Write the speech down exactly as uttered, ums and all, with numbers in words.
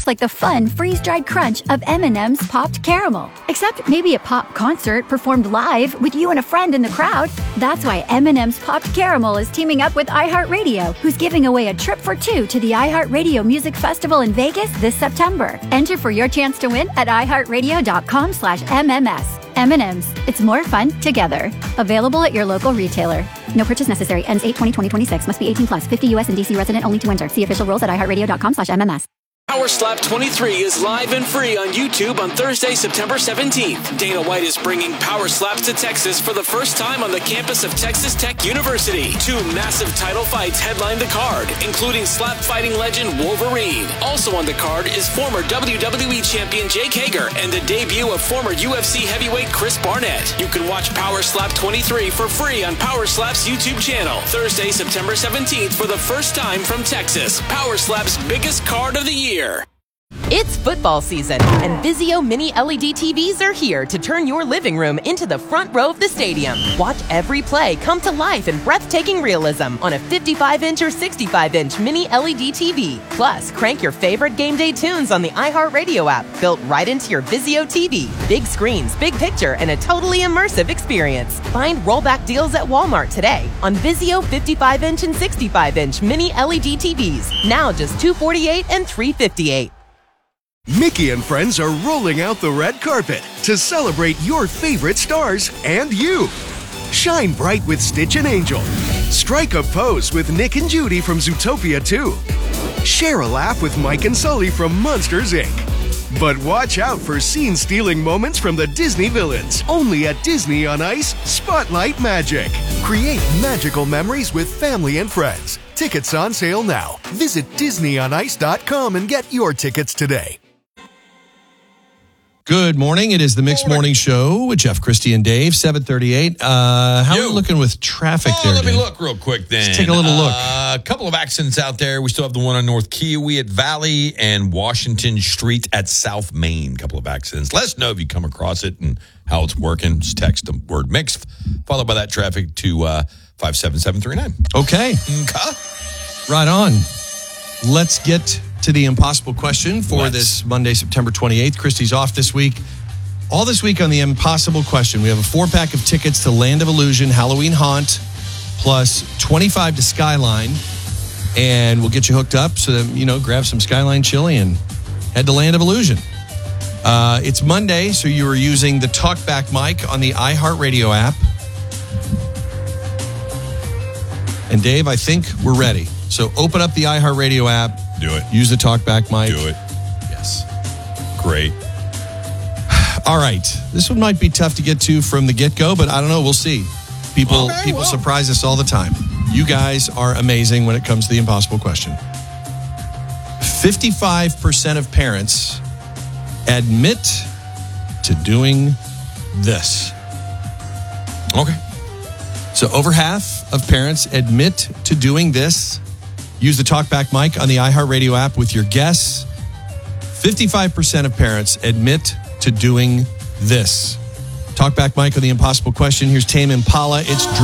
taste like the fun, freeze-dried crunch of M and M's Popped Caramel. Except maybe a pop concert performed live with you and a friend in the crowd. That's why M and M's Popped Caramel is teaming up with iHeartRadio, who's giving away a trip for two to the iHeartRadio Music Festival in Vegas this September. Enter for your chance to win at iHeartRadio.com slash MMS. M and M's. It's more fun together. Available at your local retailer. No purchase necessary. Ends eight twenty twenty twenty-six. Must be eighteen plus. fifty U S and D C resident only to enter. See official rules at iHeartRadio.com slash MMS. Power Slap twenty-three is live and free on YouTube on Thursday, September seventeenth. Dana White is bringing Power Slaps to Texas for the first time on the campus of Texas Tech University. Two massive title fights headline the card, including slap fighting legend Wolverine. Also on the card is former W W E champion Jake Hager and the debut of former U F C heavyweight Chris Barnett. You can watch Power Slap twenty-three for free on Power Slap's YouTube channel. Thursday, September seventeenth for the first time from Texas. Power Slap's biggest card of the year. It's football season, and Vizio Mini L E D T Vs are here to turn your living room into the front row of the stadium. Watch every play come to life in breathtaking realism on a fifty-five inch or sixty-five inch Mini L E D T V. Plus, crank your favorite game day tunes on the iHeartRadio app, built right into your Vizio T V. Big screens, big picture, and a totally immersive experience. Find rollback deals at Walmart today on Vizio fifty-five inch and sixty-five inch Mini L E D T Vs. Now just two hundred forty-eight dollars and three hundred fifty-eight dollars. Mickey and friends are rolling out the red carpet to celebrate your favorite stars and you. Shine bright with Stitch and Angel. Strike a pose with Nick and Judy from Zootopia two. Share a laugh with Mike and Sully from Monsters, Incorporated. But watch out for scene-stealing moments from the Disney villains. Only at Disney on Ice, Spotlight Magic. Create magical memories with family and friends. Tickets on sale now. Visit Disney on Ice dot com and get your tickets today. Good morning. It is the Mixed Morning Show with Jeff, Christy, and Dave, seven thirty-eight. Uh, how Yo. are we looking with traffic oh, there, let Dave? me look real quick then. Let's take a little look. Uh, a couple of accidents out there. We still have the one on North Kiowee Valley and Washington Street at South Main. A couple of accidents. Let us know if you come across it and how it's working. Just text the word mixed, followed by that traffic to uh, five seven seven three nine. Okay. Okay. Right on. Let's get to the impossible question for Let's. this Monday, September twenty-eighth. Christy's off this week. All this week on the impossible question, we have a four-pack of tickets to Land of Illusion, Halloween Haunt, plus twenty-five to Skyline. And we'll get you hooked up so that, you know, grab some Skyline chili and head to Land of Illusion. Uh, it's Monday, so you are using the TalkBack mic on the iHeartRadio app. And Dave, I think we're ready. So open up the iHeartRadio app. Do it. Use the TalkBack mic. Do it. Yes. Great. All right. This one might be tough to get to from the get-go, but I don't know. We'll see. People Okay, people well. surprise us all the time. You guys are amazing when it comes to the impossible question. fifty-five percent of parents admit to doing this. Okay. So over half of parents admit to doing this. Use the TalkBack mic on the iHeartRadio app with your guess. fifty-five percent of parents admit to doing this. TalkBack mic on the impossible question. Here's Tame Impala. It's